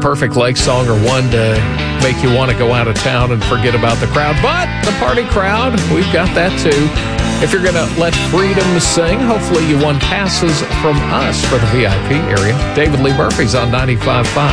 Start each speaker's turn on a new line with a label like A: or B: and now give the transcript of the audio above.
A: perfect lake song or one to make you want to go out of town and forget about the crowd. But the party crowd, we've got that too. If you're going to let Freedom sing, hopefully you won passes from us for the VIP area. David Lee Murphy's on 95.5.